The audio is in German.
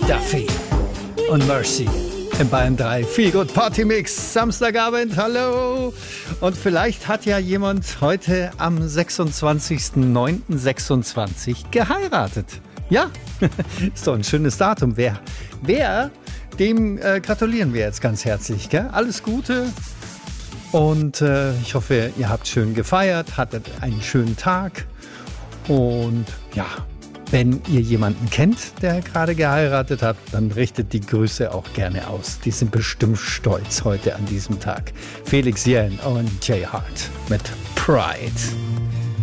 Duffy und Mercy in Bayern 3. Feel Good Party Mix, Samstagabend, hallo. Und vielleicht hat ja jemand heute am 26.09.26 geheiratet. Ja, ist doch ein schönes Datum. Wer dem gratulieren wir jetzt ganz herzlich. Gell? Alles Gute und ich hoffe, ihr habt schön gefeiert, hattet einen schönen Tag. Und ja, wenn ihr jemanden kennt, der gerade geheiratet hat, dann richtet die Grüße auch gerne aus. Die sind bestimmt stolz heute an diesem Tag. Felix Jähn und Jay Hart mit Pride.